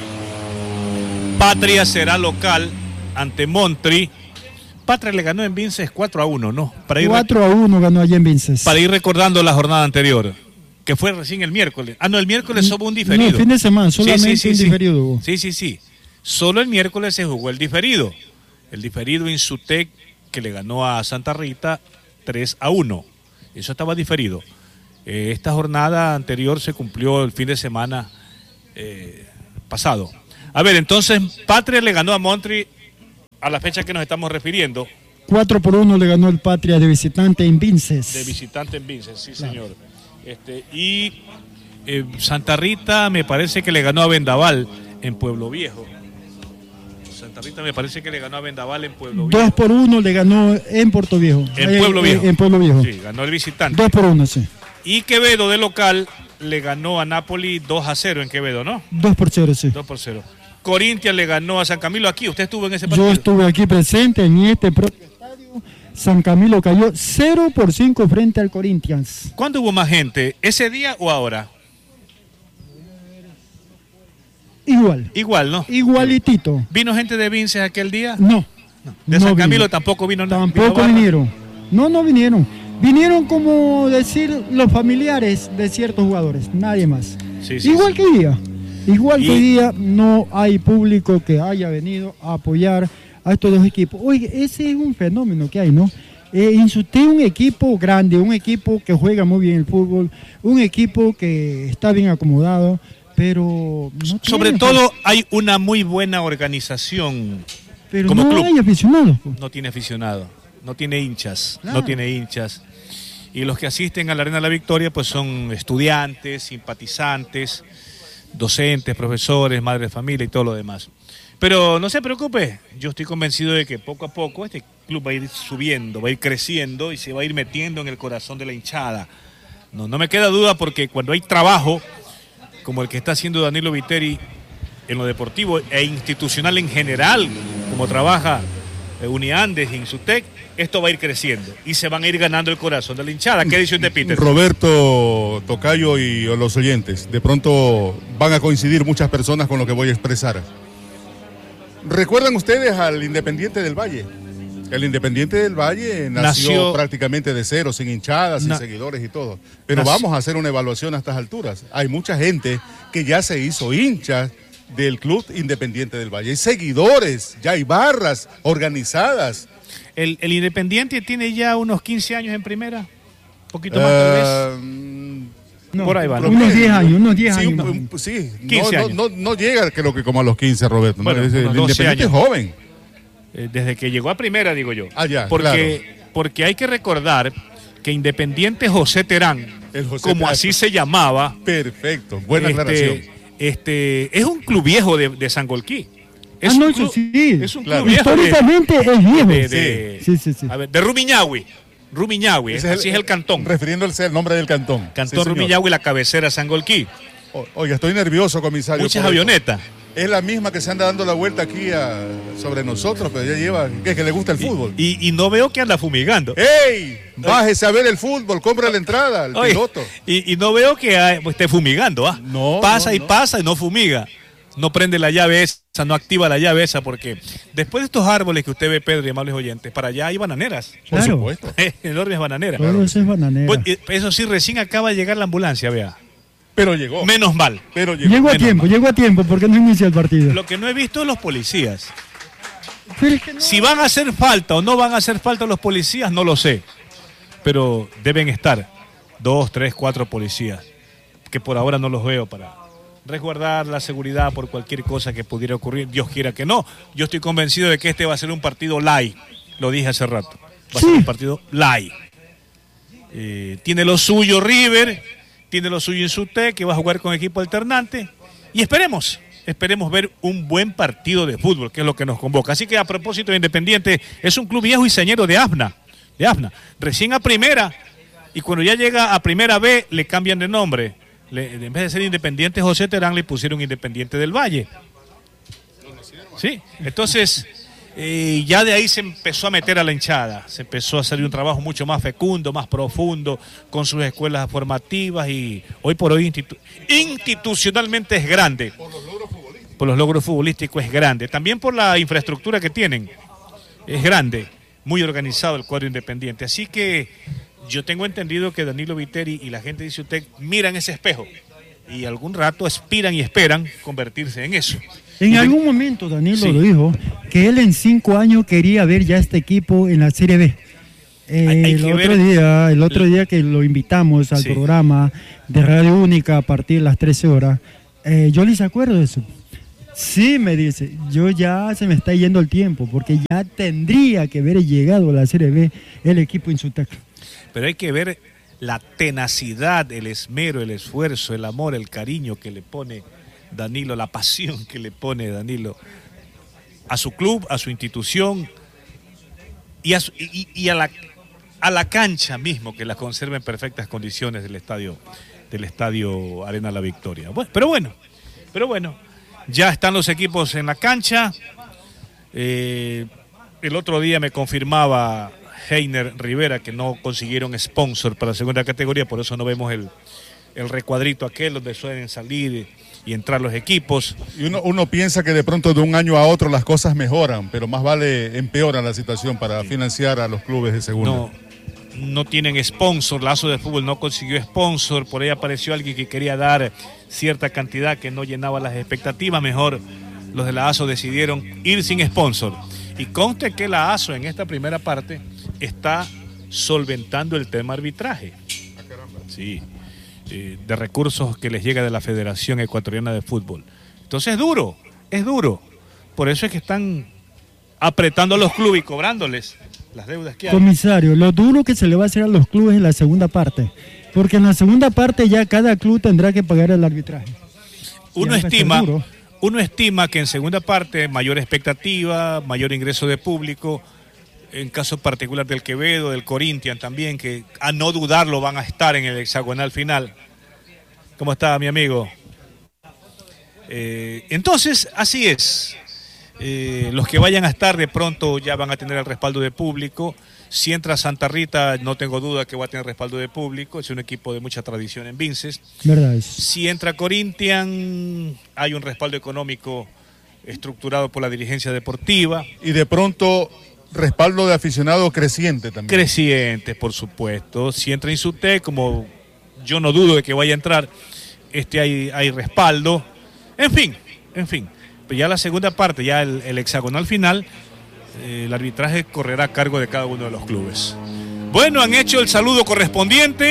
Patria será local ante Montri. Patria le ganó en Vinces cuatro a uno, ¿no? Para ir cuatro a uno ganó allá en Vinces. Para ir recordando la jornada anterior, que fue recién el miércoles. Ah, no, el miércoles hubo un diferido. No, el fin de semana, solamente sí, sí, sí, un sí. diferido hubo. Sí, sí, sí. Solo el miércoles se jugó el diferido. El diferido Insutec, que le ganó a Santa Rita tres a uno. Eso estaba diferido. Eh, esta jornada anterior se cumplió el fin de semana eh, pasado. A ver, entonces, Patria le ganó a Montri a la fecha que nos estamos refiriendo. cuatro por uno le ganó el Patria de visitante en Vinces. De visitante en Vinces, sí, claro. Señor. Este, y eh, Santa Rita me parece que le ganó a Vendaval en Pueblo Viejo. Santa Rita me parece que le ganó a Vendaval en Pueblo Viejo. dos por uno le ganó en Puerto Viejo. En eh, Pueblo Viejo. Eh, en Pueblo Viejo. Sí, ganó el visitante. dos por uno, sí. Y Quevedo de local le ganó a Napoli dos a cero en Quevedo, ¿no? dos por cero, sí. dos por cero. Corinthians le ganó a San Camilo aquí. ¿Usted estuvo en ese partido? Yo estuve aquí presente en este propio estadio. San Camilo cayó cero por cinco frente al Corinthians. ¿Cuándo hubo más gente? ¿Ese día o ahora? Igual. Igual, ¿no? Igualitito. ¿Vino gente de Vinces aquel día? No. no. ¿De no San Camilo vino. tampoco vino? Tampoco vino vinieron. No, no vinieron. Vinieron como decir los familiares de ciertos jugadores, nadie más. Sí, sí, Igual sí. que hoy día. Igual Y... que hoy día no hay público que haya venido a apoyar a estos dos equipos. Oye, ese es un fenómeno que hay, ¿no? Eh, Insuté un equipo grande, un equipo que juega muy bien el fútbol, un equipo que está bien acomodado, pero... No Sobre tiene, todo hay una muy buena organización. pero como no club. hay aficionados. Pues. No tiene aficionado, no tiene hinchas, Claro. no tiene hinchas. Y los que asisten a la Arena de la Victoria pues son estudiantes, simpatizantes, docentes, profesores, madres de familia y todo lo demás. Pero no se preocupe, yo estoy convencido de que poco a poco este club va a ir subiendo, va a ir creciendo y se va a ir metiendo en el corazón de la hinchada. No, no me queda duda porque cuando hay trabajo, como el que está haciendo Danilo Viteri en lo deportivo e institucional en general, como trabaja eh, Uniandes y Insutec, esto va a ir creciendo y se van a ir ganando el corazón de la hinchada. ¿Qué dice usted, Peter? Roberto, Tocayo y los oyentes, de pronto van a coincidir muchas personas con lo que voy a expresar. ¿Recuerdan ustedes al Independiente del Valle? El Independiente del Valle nació, Nació- prácticamente de cero, sin hinchadas, sin Na- seguidores y todo. Pero Nació- vamos a hacer una evaluación a estas alturas. Hay mucha gente que ya se hizo hincha del Club Independiente del Valle. Hay seguidores, ya hay barras organizadas. El, el Independiente tiene ya unos quince años en primera, un poquito más tal vez. Eh, No, Por ahí va, ¿no? Unos diez años, unos diez sí, años. un- un- sí, quince no, años. no, no, no llega creo que como a los quince, Roberto. ¿no? Bueno, Es el unos doce Independiente años. joven. Eh, desde que llegó a primera, digo yo. Ah, ya, porque, porque hay que recordar que Independiente José Terán, El José como Terán. así se llamaba, Perfecto, buena este, aclaración. este, es un club viejo de, de Sangolquí. Es Ah, un no, eso club- sí. Es un Claro. club viejo de, Históricamente es viejo. de, de- Sí, sí, sí. a ver, de Rumiñahui. Rumiñahui, Ese así es el cantón. Refiriéndose al nombre del cantón. Cantón Sí, señor. Rumiñahui, la cabecera Sangolquí. O- Oiga, estoy nervioso, comisario. Muchas por esto. avionetas. Es la misma que se anda dando la vuelta aquí a- sobre nosotros, pero ya lleva, ¿qué? Que le gusta el fútbol. Y, y no veo que anda fumigando. ¡Ey! Bájese a ver el fútbol, compra la entrada, el Oye, piloto. y, y no veo que hay- pues, esté fumigando, ¿ah? No, Pasa no, y no. pasa y no fumiga. No prende la llave esa, no activa la llave esa, porque después de estos árboles que usted ve, Pedro y amables oyentes, para allá hay bananeras. Por Claro. supuesto. Enormes bananeras. Todo eso es bananera. Pues, eh, eso sí, recién acaba de llegar la ambulancia, vea. Pero llegó. Menos mal. Pero llegó. Llegó a menos tiempo, mal. llegó a tiempo, porque no inicia el partido. Lo que no he visto es los policías. Pero es que no- Si van a hacer falta o no van a hacer falta los policías, no lo sé. Pero deben estar dos, tres, cuatro policías, que por ahora no los veo para resguardar la seguridad por cualquier cosa que pudiera ocurrir. Dios quiera que no. Yo estoy convencido de que este va a ser un partido light. Lo dije hace rato. Va a ser Sí. un partido light. Eh, tiene lo suyo River, tiene lo suyo Insutec, que va a jugar con equipo alternante. Y esperemos, esperemos ver un buen partido de fútbol, que es lo que nos convoca. Así que a propósito de Independiente, es un club viejo y señero de Afna, de Afna. Recién a primera, y cuando ya llega a primera B, le cambian de nombre. Le- en vez de ser Independiente José Terán, le pusieron Independiente del Valle. Sí, entonces eh, ya de ahí se empezó a meter a la hinchada, se empezó a hacer un trabajo mucho más fecundo, más profundo, con sus escuelas formativas y hoy por hoy institu- institucionalmente es grande. Por los logros futbolísticos es grande, también por la infraestructura que tienen, es grande, muy organizado el cuadro Independiente. Así que yo tengo entendido que Danilo Viteri y la gente de Insutec miran ese espejo y algún rato aspiran y esperan convertirse en eso. En Y- algún momento Danilo Sí. lo dijo, que él en cinco años quería ver ya este equipo en la Serie B. Eh, Hay- hay el que otro ver- día, el otro día que lo invitamos al Sí. programa de Radio Única a partir de las trece horas, eh, yo les acuerdo de eso. Sí, me dice, yo ya se me está yendo el tiempo, porque ya tendría que haber llegado a la Serie B el equipo Insutec. Pero hay que ver la tenacidad, el esmero, el esfuerzo, el amor, el cariño que le pone Danilo, la pasión que le pone Danilo a su club, a su institución y a, su- y- y a la a la cancha mismo, que la conserve en perfectas condiciones del estadio, del estadio Arena La Victoria. Bueno, pero bueno, pero bueno, ya están los equipos en la cancha. Eh, el otro día me confirmaba Heiner Rivera que no consiguieron sponsor para la segunda categoría, por eso no vemos el, el recuadrito aquel donde suelen salir y entrar los equipos. Y uno, uno piensa que de pronto de un año a otro las cosas mejoran, pero más vale empeoran la situación para financiar a los clubes de segunda. No, no tienen sponsor, Lazo de Fútbol no consiguió sponsor, por ahí apareció alguien que quería dar cierta cantidad que no llenaba las expectativas, mejor los de la A S O decidieron ir sin sponsor. Y conste que la A S O en esta primera parte está solventando el tema arbitraje. Ah, caramba. Sí, eh, de recursos que les llega de la Federación Ecuatoriana de Fútbol. Entonces es duro, es duro. Por eso es que están apretando a los clubes y cobrándoles las deudas que hay. Comisario, lo duro que se le va a hacer a los clubes en la segunda parte. Porque en la segunda parte ya cada club tendrá que pagar el arbitraje. Uno estima... Uno estima que en segunda parte mayor expectativa, mayor ingreso de público, en caso particular del Quevedo, del Corinthians también, que a no dudarlo van a estar en el hexagonal final. ¿Cómo está, mi amigo? Eh, entonces, así es. Eh, los que vayan a estar de pronto ya van a tener el respaldo de público. Si entra Santa Rita, no tengo duda que va a tener respaldo de público. Es un equipo de mucha tradición en Vinces. ¿Verdad es? Si entra Corinthians, hay un respaldo económico estructurado por la dirigencia deportiva. Y de pronto, respaldo de aficionado creciente también. Creciente, por supuesto. Si entra Insutec, como yo no dudo de que vaya a entrar, este hay, hay respaldo. En fin, en fin. Pero ya la segunda parte, ya el, el hexagonal final, eh, el arbitraje correrá a cargo de cada uno de los clubes. Bueno, han hecho el saludo correspondiente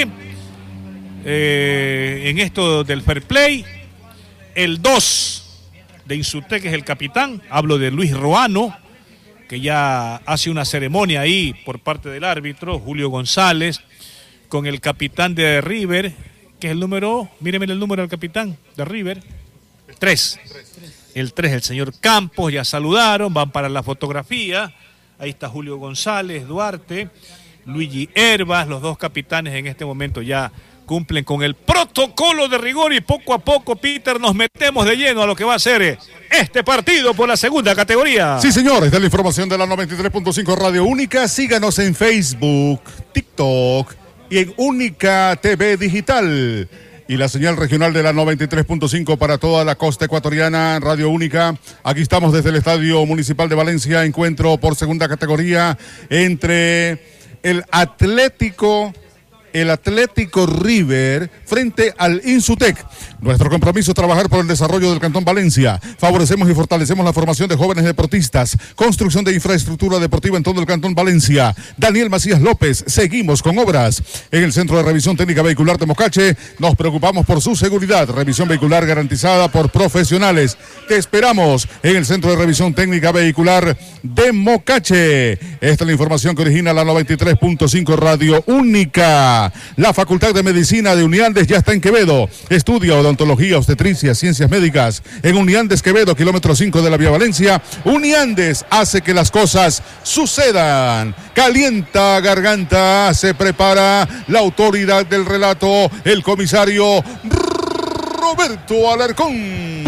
eh, en esto del fair play. El dos de Insutec es el capitán, hablo de Luis Roano, que ya hace una ceremonia ahí por parte del árbitro, Julio González, con el capitán de River, que es el número, míreme el número del capitán de River, tres. El tres, el señor Campos, ya saludaron, van para la fotografía. Ahí está Julio González, Duarte, Luigi Herbas, los dos capitanes en este momento ya cumplen con el protocolo de rigor y poco a poco, Peter, nos metemos de lleno a lo que va a ser este partido por la segunda categoría. Sí, señor, esta es la información de la noventa y tres punto cinco Radio Única. Síganos en Facebook, TikTok y en Única T V Digital. Y la señal regional de la noventa y tres punto cinco para toda la costa ecuatoriana, Radio Única. Aquí estamos desde el Estadio Municipal de Valencia, encuentro por segunda categoría entre el Atlético, el Atlético River frente al Insutec. Nuestro compromiso es trabajar por el desarrollo del Cantón Valencia. Favorecemos y fortalecemos la formación de jóvenes deportistas, construcción de infraestructura deportiva en todo el Cantón Valencia. Daniel Macías López, seguimos con obras. En el Centro de Revisión Técnica Vehicular de Mocache, nos preocupamos por su seguridad. Revisión vehicular garantizada por profesionales. Te esperamos en el Centro de Revisión Técnica Vehicular de Mocache. Esta es la información que origina la noventa y tres punto cinco Radio Única. La Facultad de Medicina de Uniandes ya está en Quevedo. Estudia odontología, obstetricia, ciencias médicas. En Uniandes Quevedo, kilómetro cinco de la Vía Valencia. Uniandes hace que las cosas sucedan. Calienta garganta, se prepara la autoridad del relato, el comisario Roberto Alarcón.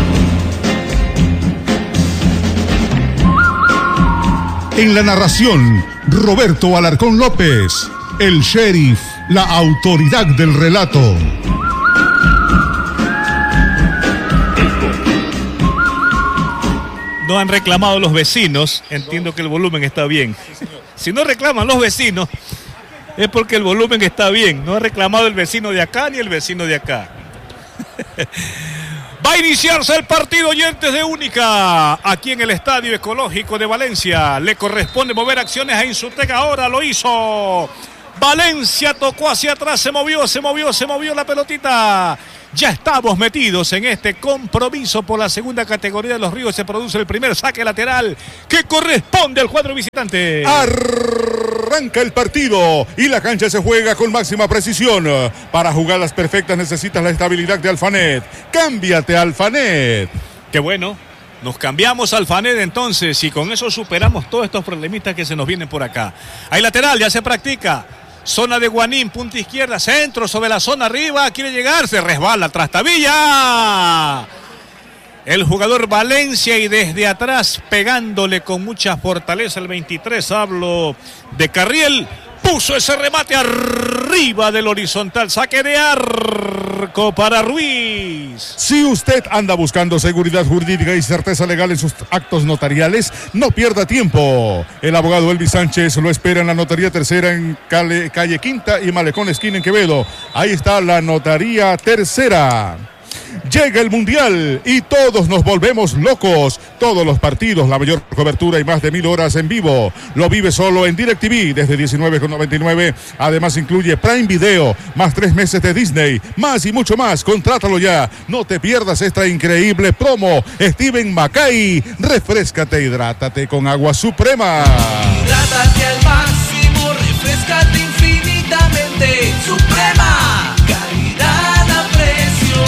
En la narración, Roberto Alarcón López, el sheriff, la autoridad del relato. No han reclamado los vecinos, entiendo que el volumen está bien. Si no reclaman los vecinos, es porque el volumen está bien. No ha reclamado el vecino de acá ni el vecino de acá. Va a iniciarse el partido, oyentes de Única, aquí en el Estadio Ecológico de Valencia. Le corresponde mover acciones a Insutec, ahora lo hizo. Valencia tocó hacia atrás, se movió, se movió, se movió la pelotita. Ya estamos metidos en este compromiso por la segunda categoría de los Ríos. Se produce el primer saque lateral que corresponde al cuadro visitante. Arranca el partido y la cancha se juega con máxima precisión. Para jugadas perfectas necesitas la estabilidad de Alfanet. Cámbiate a Alfanet. Qué bueno. Nos cambiamos al Alfanet entonces y con eso superamos todos estos problemitas que se nos vienen por acá. Hay lateral, ya se practica. Zona de Guanín, punta izquierda, centro sobre la zona arriba, quiere llegar, se resbala Trastabilla. El jugador Valencia y desde atrás pegándole con mucha fortaleza el veintitrés, hablo de Carriel, puso ese remate arriba del horizontal, saque de arco para Ruiz. Si usted anda buscando seguridad jurídica y certeza legal en sus actos notariales, no pierda tiempo. El abogado Elvis Sánchez lo espera en la Notaría Tercera en calle, calle Quinta y Malecón Esquina en Quevedo. Ahí está la Notaría Tercera. Llega el Mundial y todos nos volvemos locos. Todos los partidos, la mayor cobertura y más de mil horas en vivo. Lo vive solo en DirecTV desde diecinueve con noventa y nueve. Además incluye Prime Video, más tres meses de Disney, más y mucho más. Contrátalo ya. No te pierdas esta increíble promo. Steven Macay, refréscate, hidrátate con Agua Suprema. Hidrátate al máximo, refrescate infinitamente. Suprema, calidad a precio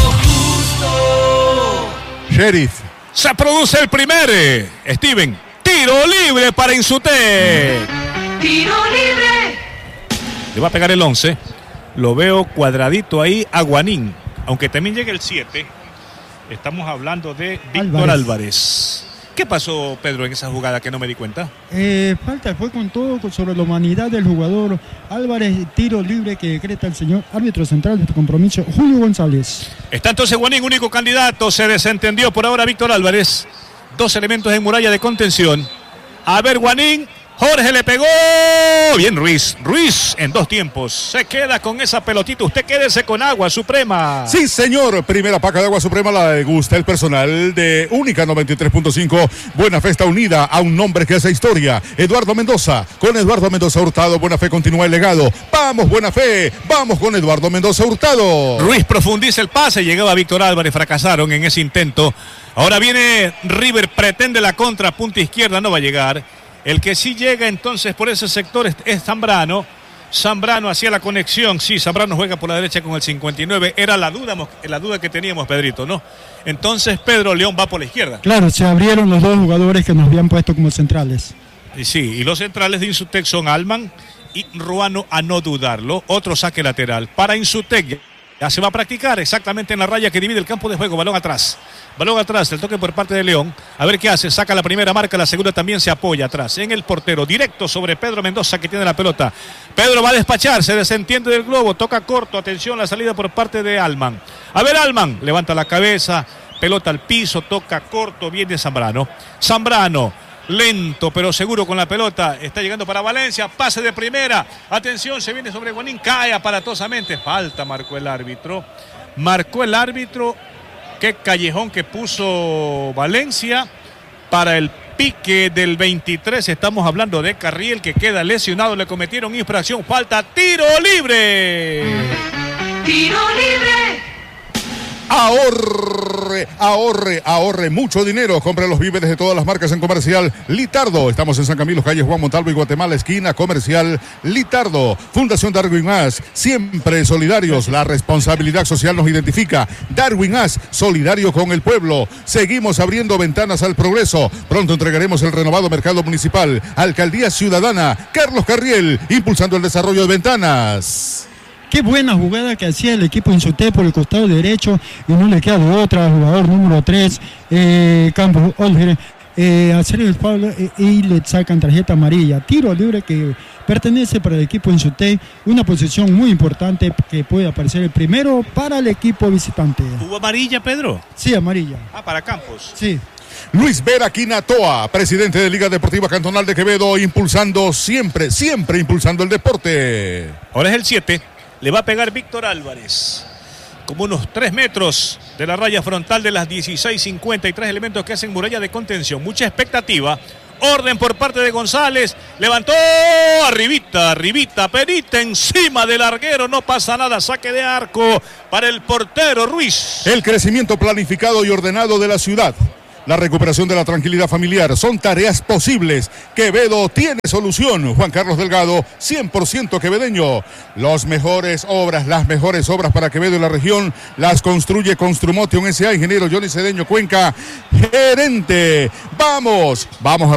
justo. Sheriff. Se produce el primer, eh, Steven, tiro libre para Insutec. Tiro libre. Le va a pegar el once. Lo veo cuadradito ahí a Guanín. Aunque también llegue el siete. Estamos hablando de Víctor Álvarez. Álvarez. ¿Qué pasó, Pedro, en esa jugada que no me di cuenta? Eh, falta, fue con todo sobre la humanidad del jugador Álvarez, tiro libre que decreta el señor árbitro central de este compromiso, Julio González. Está entonces Guanín, único candidato, se desentendió por ahora Víctor Álvarez. Dos elementos en muralla de contención. A ver, Guanín, Jorge le pegó. Bien, Ruiz. Ruiz en dos tiempos. Se queda con esa pelotita. Usted quédese con Agua Suprema. Sí, señor. Primera paca de Agua Suprema la gusta el personal de Única noventa y tres punto cinco. Buena Fe está unida a un nombre que hace historia. Eduardo Mendoza. Con Eduardo Mendoza Hurtado, Buena Fe continúa el legado. Vamos, Buena Fe. Vamos con Eduardo Mendoza Hurtado. Ruiz profundiza el pase. Llegaba Víctor Álvarez. Fracasaron en ese intento. Ahora viene River. Pretende la contra. Punta izquierda. No va a llegar. El que sí llega entonces por ese sector es, es Zambrano. Zambrano hacía la conexión. Sí, Zambrano juega por la derecha con el cincuenta y nueve. Era la duda, la duda que teníamos, Pedrito, ¿no? Entonces Pedro León va por la izquierda. Claro, se abrieron los dos jugadores que nos habían puesto como centrales. Y sí, y los centrales de Insutec son Alman y Ruano, a no dudarlo. Otro saque lateral para Insutec. Ya se va a practicar exactamente en la raya que divide el campo de juego. Balón atrás. Balón atrás. El toque por parte de León. A ver qué hace. Saca la primera marca. La segunda también se apoya atrás. En el portero. Directo sobre Pedro Mendoza que tiene la pelota. Pedro va a despachar. Se desentiende del globo. Toca corto. Atención la salida por parte de Alman. A ver Alman. Levanta la cabeza. Pelota al piso. Toca corto. Viene Zambrano. Zambrano. Lento pero seguro con la pelota, está llegando para Valencia, pase de primera, atención, se viene sobre Guanín, cae aparatosamente, falta, marcó el árbitro, marcó el árbitro, qué callejón que puso Valencia para el pique del veintitrés, estamos hablando de Carriel que queda lesionado, le cometieron infracción, falta, tiro libre. Tiro libre. Ahorre, ahorre, ahorre mucho dinero. Compre los víveres de todas las marcas en Comercial Litardo. Estamos en San Camilo, calle Juan Montalvo y Guatemala, esquina Comercial Litardo. Fundación Darwin As, siempre solidarios. La responsabilidad social nos identifica. Darwin As, solidario con el pueblo. Seguimos abriendo ventanas al progreso. Pronto entregaremos el renovado mercado municipal. Alcaldía Ciudadana. Carlos Carriel, impulsando el desarrollo de ventanas. Qué buena jugada que hacía el equipo Insutec por el costado derecho y no le queda de otra, jugador número tres, eh, Campos Olger, eh, hacer el foul eh, y le sacan tarjeta amarilla. Tiro libre que pertenece para el equipo Insutec, una posición muy importante que puede aparecer el primero para el equipo visitante. ¿Hubo amarilla, Pedro? Sí, amarilla. Ah, para Campos. Sí. Luis Vera Quinatoa, presidente de Liga Deportiva Cantonal de Quevedo, impulsando siempre, siempre impulsando el deporte. Ahora es el siete. Le va a pegar Víctor Álvarez. Como unos tres metros de la raya frontal de las dieciséis cincuenta y tres elementos que hacen muralla de contención. Mucha expectativa. Orden por parte de González. Levantó. Arribita, arribita. Perita encima del larguero. No pasa nada. Saque de arco para el portero Ruiz. El crecimiento planificado y ordenado de la ciudad. La recuperación de la tranquilidad familiar son tareas posibles. Quevedo tiene solución. Juan Carlos Delgado, cien por ciento quevedeño. Las mejores obras, las mejores obras para Quevedo y la región las construye Construmotion S A. Ingeniero Johnny Cedeño Cuenca, gerente. Vamos, vamos a